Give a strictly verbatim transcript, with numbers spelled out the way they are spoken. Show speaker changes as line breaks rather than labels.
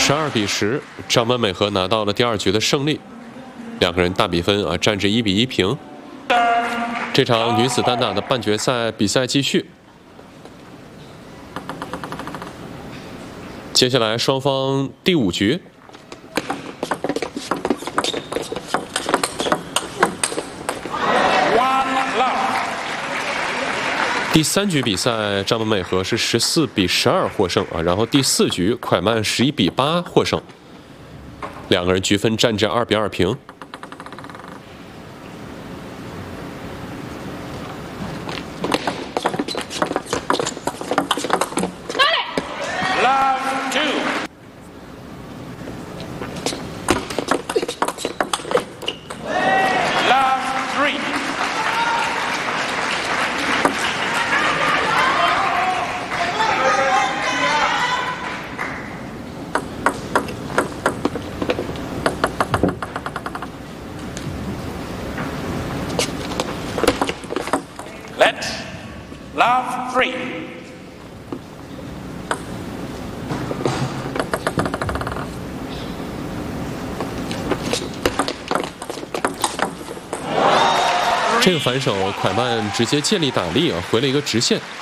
十二比十，张本美和拿到了第二局的胜利，两个人大比分啊战至一比一平。这场女子单打的半决赛比赛继续，接下来双方第五局。 第三局比赛，张本美和是十四比十二获胜啊，然后第四局蒯曼十一比八获胜，两个人局分战至二比二平。
Love three.
这个反手，蒯曼直接借力打力啊，回了一个直线。